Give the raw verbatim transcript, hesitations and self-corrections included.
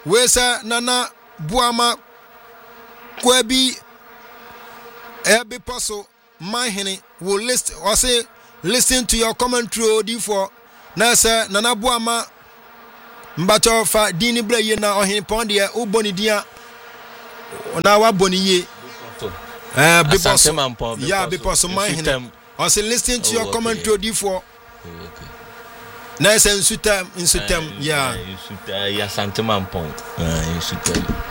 we say Nana Buama Kwebi Ebi Paso my henny will list or say listen to your commentary D four na say Nana Buama Mbacho fa dini ble ye na ohin pon de o boni dia na wa boni ye eh because yeah because my henny or say listen to your commentary D four na say in sutem in sutem yeah ya sentiment point in sutem